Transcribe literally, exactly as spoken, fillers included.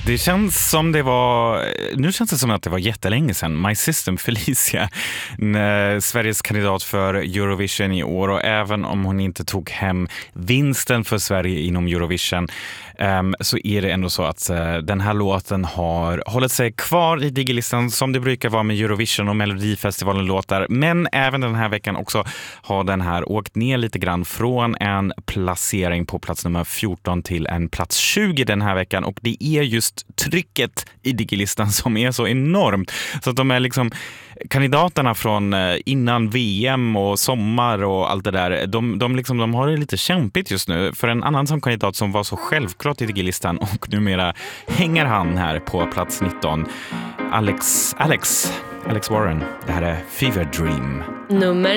det känns som det var, nu känns det som att det var jättelänge sedan. My System Felicia, Sveriges kandidat för Eurovision i år, och även om hon inte tog hem vinsten för Sverige inom Eurovision um, så är det ändå så att uh, den här låten har hållit sig kvar i digilistan som det brukar vara med Eurovision och Melodifestivalen-låtar, men även den här veckan också har den här åkt ner lite grann från en placering på plats nummer fjorton till en plats tjugo den här veckan, och det är just trycket i digilistan som är så enormt, så att de är liksom kandidaterna från innan V M och sommar och allt det där, de, de, liksom, de har det lite kämpigt just nu. För en annan som kandidat som var så självklart i digilistan, och numera hänger han här på plats nitton, Alex, Alex, Alex Warren. Det här är Fever Dream. Nummer